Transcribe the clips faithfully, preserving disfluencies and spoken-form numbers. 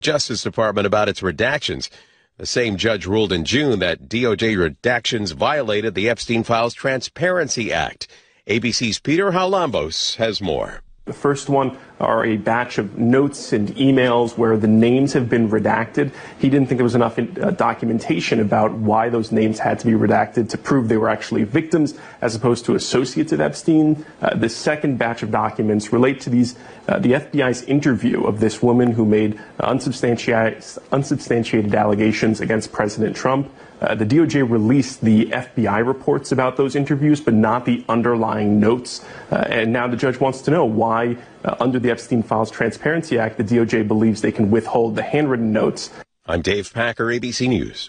Justice Department about its redactions. The same judge ruled in June that D O J redactions violated the Epstein Files Transparency Act. A B C's Peter Halambos has more. The first one are a batch of notes and emails where the names have been redacted. He didn't think there was enough uh, documentation about why those names had to be redacted to prove they were actually victims as opposed to associates of Epstein. Uh, the second batch of documents relate to these uh, the F B I's interview of this woman who made uh, unsubstantiated, unsubstantiated allegations against President Trump. Uh, the D O J released the F B I reports about those interviews, but not the underlying notes. Uh, and now the judge wants to know why, uh, under the Epstein Files Transparency Act, the D O J believes they can withhold the handwritten notes. I'm Dave Packer, A B C News.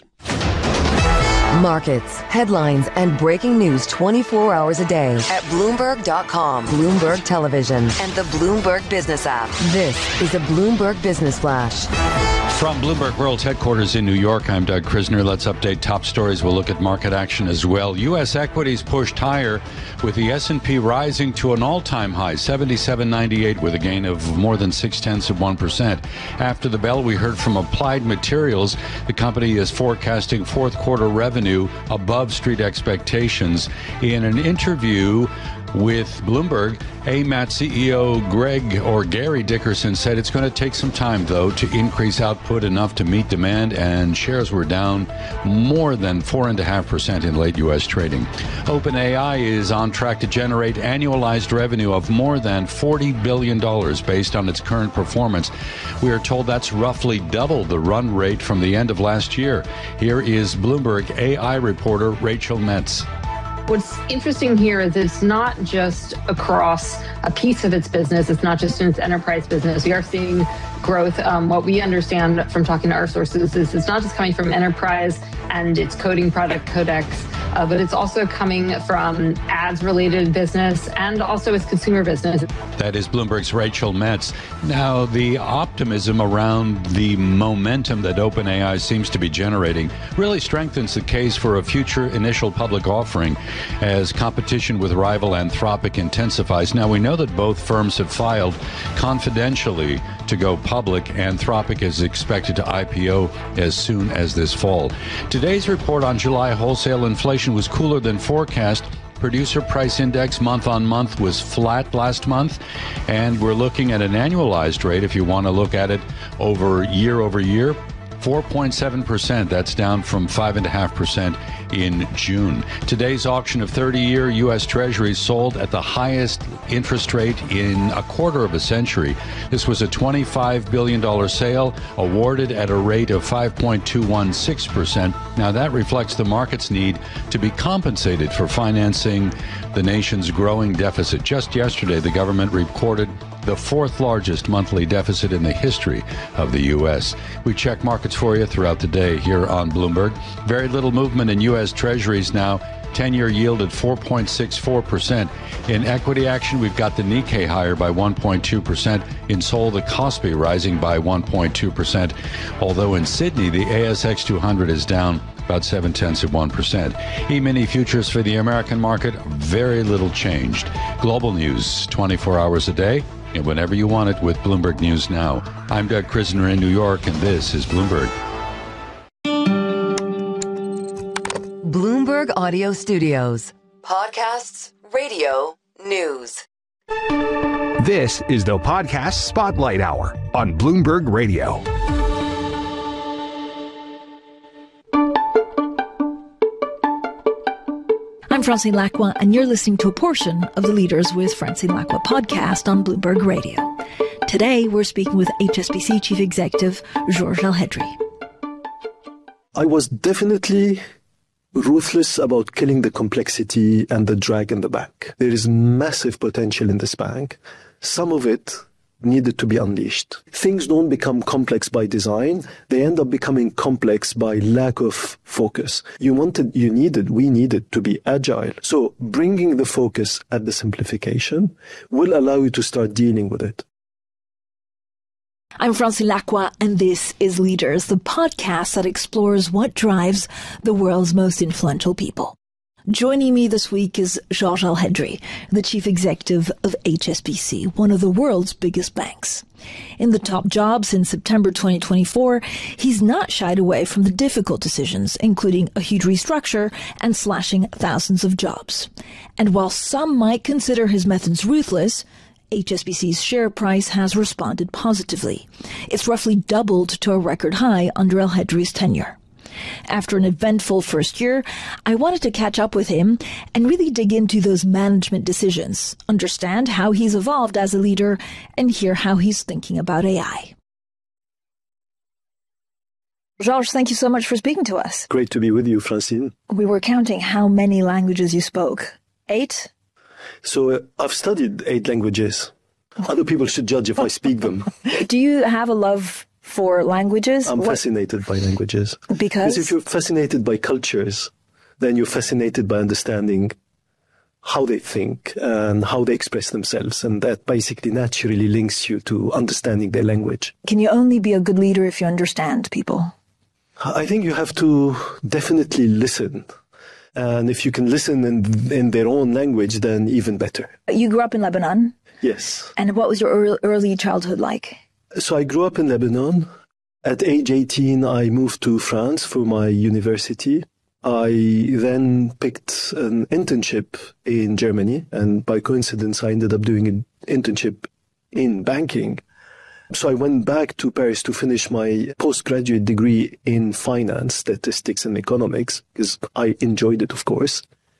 Markets, headlines, and breaking news twenty-four hours a day at Bloomberg dot com, Bloomberg Television, and the Bloomberg Business app. This is a Bloomberg Business Flash. From Bloomberg World's headquarters in New York, I'm Doug Krisner. Let's update top stories. We'll look at market action as well. U S equities pushed higher with the S and P rising to an all-time high, seventy-seven ninety-eight, with a gain of more than six-tenths of one percent. After the bell, we heard from Applied Materials. The company is forecasting fourth quarter revenue above street expectations. In an interview with Bloomberg, A M A T C E O Greg or Gary Dickerson said it's going to take some time, though, to increase output enough to meet demand, and shares were down more than four point five percent in late U S trading. OpenAI is on track to generate annualized revenue of more than forty billion dollars based on its current performance. We are told that's roughly double the run rate from the end of last year. Here is Bloomberg A I reporter Rachel Metz. What's interesting here is it's not just across a piece of its business. It's not just in its enterprise business. We are seeing growth. Um, what we understand from talking to our sources is it's not just coming from enterprise and its coding product Codex, uh, but it's also coming from ads-related business and also its consumer business. That is Bloomberg's Rachel Metz. Now, the optimism around the momentum that OpenAI seems to be generating really strengthens the case for a future initial public offering as competition with rival Anthropic intensifies. Now, we know that both firms have filed confidentially to go public. Anthropic is expected to I P O as soon as this fall. Today's report on July wholesale inflation was cooler than forecast. Producer price index month on month was flat last month, and we're looking at an annualized rate, if you want to look at it over year over year, four point seven percent. That's down from five point five percent in June. Today's auction of thirty-year U S Treasuries sold at the highest interest rate in a quarter of a century. This was a twenty-five billion dollars sale awarded at a rate of five point two one six percent. Now, that reflects the market's need to be compensated for financing the nation's growing deficit. Just yesterday, the government recorded the fourth largest monthly deficit in the history of the U S. We check markets for you throughout the day here on Bloomberg. Very little movement in U S Treasuries now. ten-year yield at four point six four percent. In equity action, we've got the Nikkei higher by one point two percent. In Seoul, the Kospi rising by one point two percent. Although in Sydney, the A S X two hundred is down about seven-tenths of one percent. E-mini futures for the American market, very little changed. Global news, twenty-four hours a day, and whenever you want it with Bloomberg News Now. I'm Doug Krisner in New York, and this is Bloomberg. Bloomberg Audio Studios. Podcasts, radio, news. This is the Podcast Spotlight Hour on Bloomberg Radio. I'm Francine Lacqua, and you're listening to a portion of the Leaders with Francine Lacqua podcast on Bloomberg Radio. Today, we're speaking with H S B C Chief Executive Georges Alhedri. I was definitely ruthless about killing the complexity and the drag in the bank. There is massive potential in this bank. Some of it needed to be unleashed. Things don't become complex by design. They end up becoming complex by lack of focus. You wanted, you needed, we needed to be agile. So bringing the focus at the simplification will allow you to start dealing with it. I'm Francine Lacqua, and this is Leaders, the podcast that explores what drives the world's most influential people. Joining me this week is Georges Alhedri, the chief executive of H S B C, one of the world's biggest banks. In the top job since September twenty twenty-four, he's not shied away from the difficult decisions, including a huge restructure and slashing thousands of jobs. And while some might consider his methods ruthless, H S B C's share price has responded positively. It's roughly doubled to a record high under Alhedri's tenure. After an eventful first year, I wanted to catch up with him and really dig into those management decisions, understand how he's evolved as a leader, and hear how he's thinking about A I. Georges, thank you so much for speaking to us. Great to be with you, Francine. We were counting how many languages you spoke. Eight? So uh, I've studied eight languages. Other people should judge if I speak them. Do you have a love for languages? I'm what? fascinated by languages. Because? Because if you're fascinated by cultures, then you're fascinated by understanding how they think and how they express themselves. And that basically naturally links you to understanding their language. Can you only be a good leader if you understand people? I think you have to definitely listen. And if you can listen in, in their own language, then even better. You grew up in Lebanon? Yes. And what was your early childhood like? So I grew up in Lebanon. At age eighteen, I moved to France for my university. I then picked an internship in Germany, and by coincidence, I ended up doing an internship in banking. So I went back to Paris to finish my postgraduate degree in finance, statistics, and economics, because I enjoyed it, of course.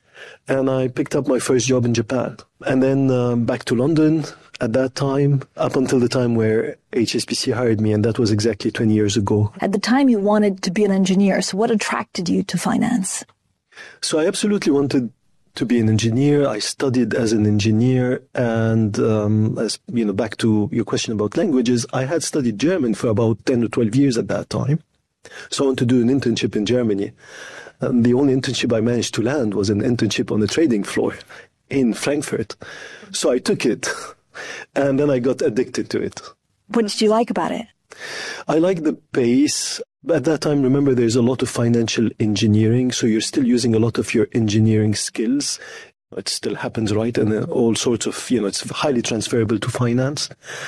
And I picked up my first job in Japan. And then um, back to London at that time, up until the time where H S B C hired me, and that was exactly twenty years ago. At the time, you wanted to be an engineer. So what attracted you to finance? So I absolutely wanted to be an engineer. I studied as an engineer. And um, as you know, back to your question about languages, I had studied German for about ten or twelve years at that time. So I wanted to do an internship in Germany. And the only internship I managed to land was an internship on the trading floor in Frankfurt. So I took it, and then I got addicted to it. What did you like about it? I like the pace. At that time, remember, there's a lot of financial engineering, so you're still using a lot of your engineering skills. It still happens, right? And all sorts of, you know, it's highly transferable to finance.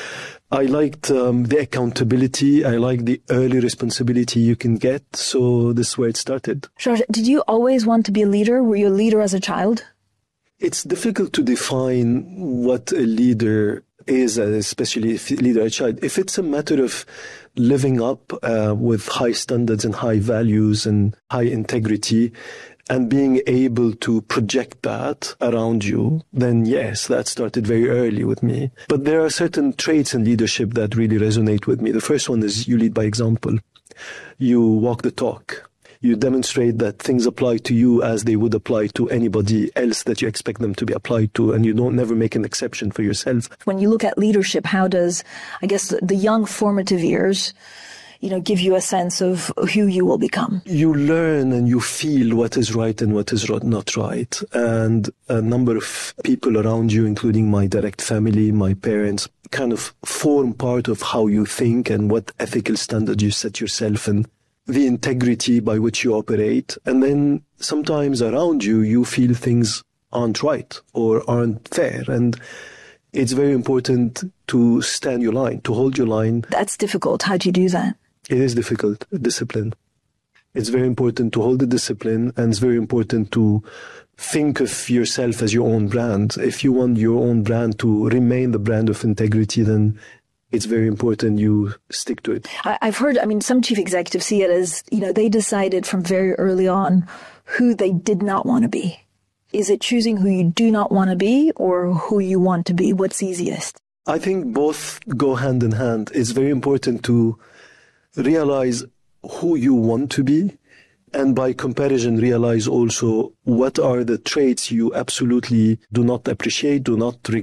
I liked um, the accountability. I liked the early responsibility you can get. So this is where it started. Georges, did you always want to be a leader? Were you a leader as a child? It's difficult to define what a leader is, especially if a leader as a child. If it's a matter of living up uh, with high standards and high values and high integrity, and being able to project that around you, then yes, that started very early with me. But there are certain traits in leadership that really resonate with me. The first one is you lead by example. You walk the talk. You demonstrate that things apply to you as they would apply to anybody else that you expect them to be applied to, and you don't never make an exception for yourself. When you look at leadership, how does, I guess, the young formative years, you know, give you a sense of who you will become? You learn and you feel what is right and what is not right. And a number of people around you, including my direct family, my parents, kind of form part of how you think and what ethical standards you set yourself and the integrity by which you operate. And then sometimes around you, you feel things aren't right or aren't fair. And it's very important to stand your line, to hold your line. That's difficult. How do you do that? It is difficult. Discipline. It's very important to hold the discipline, and it's very important to think of yourself as your own brand. If you want your own brand to remain the brand of integrity, then it's very important you stick to it. I've heard, I mean, some chief executives see it as, you know, they decided from very early on who they did not want to be. Is it choosing who you do not want to be or who you want to be? What's easiest? I think both go hand in hand. It's very important to realize who you want to be, and by comparison realize also what are the traits you absolutely do not appreciate, do not regret.